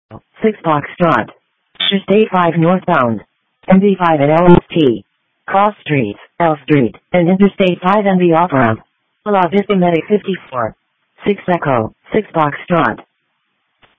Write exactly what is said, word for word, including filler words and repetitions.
six Foxtrot. Interstate five northbound. M V five at L S T. Cross Streets, L Street, and Interstate five and the off-ramp. La Vista Medic fifty-four. six Echo, six Foxtrot.